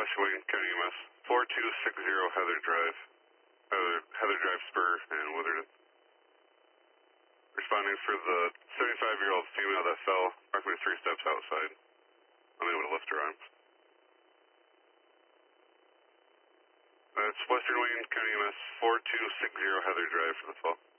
Western Wayne County EMS, 4260 Heather Drive, Heather Drive Spur in Witherden. Responding for the 75-year-old female that fell approximately 3 steps outside. Unable to lift her arms. That's Western Wayne County EMS, 4260 Heather Drive for the fall.